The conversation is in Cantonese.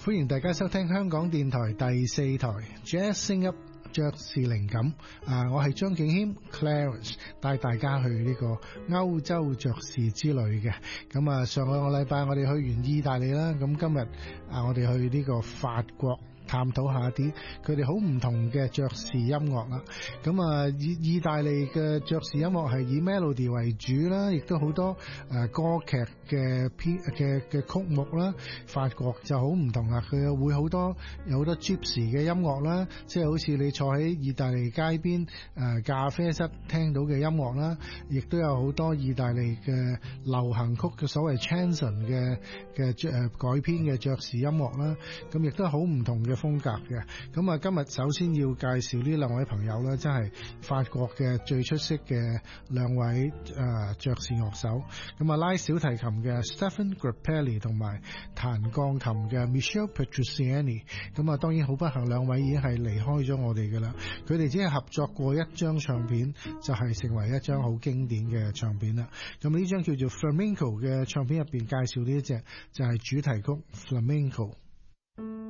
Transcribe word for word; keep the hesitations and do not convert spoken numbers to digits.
歡迎大家收聽香港電台第四台 Jazz 聲音爵士靈感啊！我係張敬軒 Clarence， 帶大家去呢個歐洲爵士之旅嘅。咁啊，上個禮拜我哋去完意大利啦，咁今日啊，我哋去呢個法國。探討下啲佢哋好唔同嘅爵士音樂啦，咁啊意意大利嘅爵士音樂係以 melody 為主啦，亦都好多誒歌劇嘅編嘅嘅曲目啦。法國就好唔同啦，佢會好多有好多 gypsy 嘅音樂啦，即係好似你坐喺意大利街邊誒咖啡室聽到嘅音樂啦，亦都有好多意大利嘅流行曲嘅所謂 chanson 嘅嘅誒改編嘅爵士音樂啦，咁亦都係好唔同嘅風格嘅。咁啊，今日首先要介紹呢兩位朋友咧，真係法國嘅最出色嘅兩位誒爵士樂手。咁啊，拉小提琴嘅 Stephan Grappelli 同埋彈鋼琴嘅 Michel Petrucciani。咁啊，當然好不幸，兩位已經係離開咗我哋噶啦。佢哋只係合作過一張唱片，就係、是、成為一張好經典嘅唱片啦。咁呢張叫做 Flamenco 嘅唱片入邊介紹呢一隻就係主題曲 Flamenco。